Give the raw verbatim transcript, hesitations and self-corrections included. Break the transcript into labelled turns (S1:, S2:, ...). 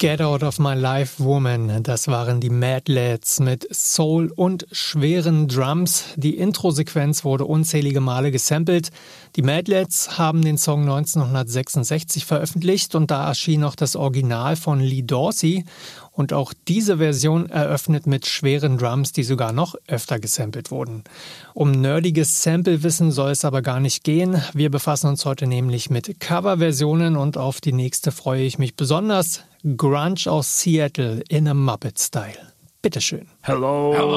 S1: Get Out of My Life Woman, das waren die Mad Lads mit Soul und schweren Drums. Die Intro-Sequenz wurde unzählige Male gesampelt. Die Mad Lads haben den Song neunzehnhundertsechsundsechzig veröffentlicht und da erschien auch das Original von Lee Dorsey. Und auch diese Version eröffnet mit schweren Drums, die sogar noch öfter gesampelt wurden. Um nerdiges Sample-Wissen soll es aber gar nicht gehen. Wir befassen uns heute nämlich mit Coverversionen und auf die nächste freue ich mich besonders. Grunge aus Seattle in a Muppet-Style. Bitteschön.
S2: Hello. Hello.